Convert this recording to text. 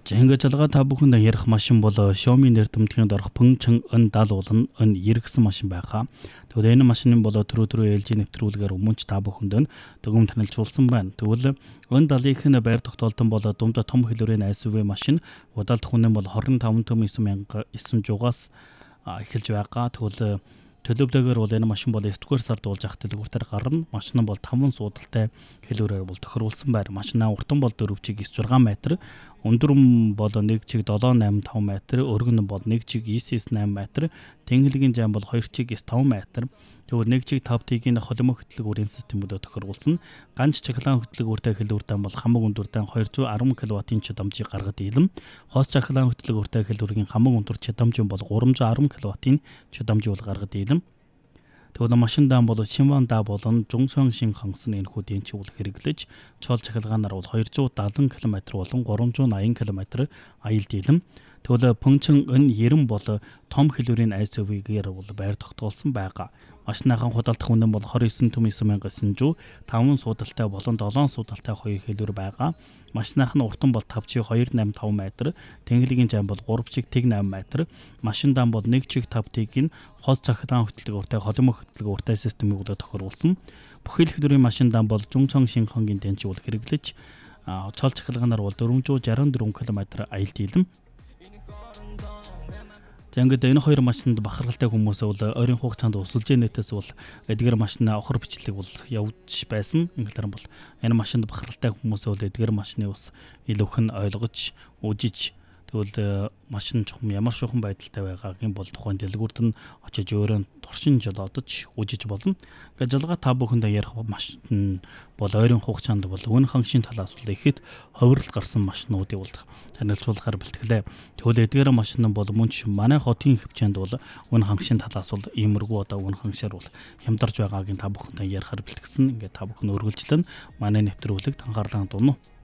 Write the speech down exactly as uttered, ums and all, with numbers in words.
За ингээд жалгаа та бүхэнд ярих машин бол Xiaomi нэр томтгийн дорох Pengcheng N даал болон N ninety гэсэн машин байгаа. Тэгвэл энэ машины бол түрүү түрүү L G нэвтрүүлгээр өмнө ч та бүхэнд дүгнэлт танилцуулсан байна. Тэгвэл N ninety-ийн байр тогтоолтон бол дунд том хэлбэрийн эс ю ви машин. Удаалт хүнэн бол twenty-five төм nine thousand nine hundred-аас эхэлж байгаа. Тэгвэл төлөвлөгөөр бол энэ машин бол эсдүгээр сард болж ахтай дэлгүүртээр гарна. Машин нь бол таван суудалтай хэлбэрээр бол тохируулсан байр. Машинаа уртан бол four чиг nine six метр, өндөр нь бол one чиг seven eight five метр, өргөн нь бол one чиг nine nine метр, тэнхлэгийн зам бол two чиг five метр. Тэгвэл one чиг five тигийн холимог хөтлөг үрийн системүүдээр тохируулсан. Ганц чахлаан хөтлөг үртэй хэлбэртэй бол хамаг өндөртэй two hundred ten киловаттын чадамжийг гаргад ийлэм. Хос чахлаан хөтлөг үртэй хэлбэрийн хамаг өндөр чадамж бол three hundred ten киловаттын чадамжийг бол гаргад ийлэм. Тэгвэл машин даан бол Шинван даа болон Зунгсуан шин хонсон энэ хүдийн чиглэл хэрэглэж чол чахалгаанаар бол two hundred seventy км болон three hundred ninety км аялд ийлэм. Тэгвэл Pengcheng N ninety бол том хэлбэрийн эс ю ви-гээр бол байр тогтоолсон байгаа. Машиныхан худалдах үнэ бол twenty-nine төм nine thousand nine hundred, five суудалтай болон seven суудалтай хоёр хэлбэр байгаа. Машиных нь уртан бол five чиг two eighty-five метр, тэнхлэгийн зам бол three чиг eight метр, машин даан бол one чиг five тигийн хос цахилгаан хөтлөг уртай холимог хөтлөг уртай системийг бол тохируулсан. Бүхэл хэлбэрийн машин даан бол Zhongcheng Xinhongгийн тэнцвэр хэрэглэж чол цахилгаанаар бол four hundred sixty-four км аялд ийлэм. За ингээд энэ хоёр машинд бахархалтай хүмүүс бол ойрын хугацаанд усулж нэтээс бол эдгээр машины охор бичлэг бол явж байсан. Ингэлэр бол энэ машинд бахархалтай хүмүүс бол эдгээр машины ус илүүх нь ойлгож, үжиж тэгвэл машин чухам ямар шухан байдалтай байгаагийн бол тухайн дэлгүүрт нь очиж өөрөө туршин жолоодож үжиж болно. Ингээд жалгаа та бүхэнд ярих машин бол ойрын хугацаанд бол үн хангшийн талаас бол ихэд ховрол гарсан машинуудыг бол танилцуулахаар бэлтгэлээ. Тэгвэл эдгээр машин бол мөн ч манай хотын хөвчөнд бол үн хангшийн талаас бол иймэрхүү одоо үн хангшаар бол хямдарч байгаагийн та бүхэнд ярихаар бэлтгэсэн. Ингээд та бүхэн өргөлжлөн манай нэвтрүүлэг анхаарлаа дуно.